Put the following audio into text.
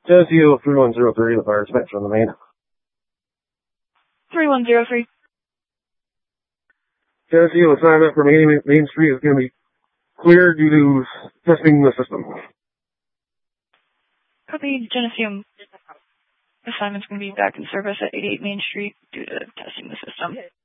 Geneseo 3103, the fire dispatcher on the main. 3103. Geneseo assignment for Main Street is going to be cleared due to testing the system. Copy. Geneseo assignment's going to be back in service at 88 Main Street due to testing the system.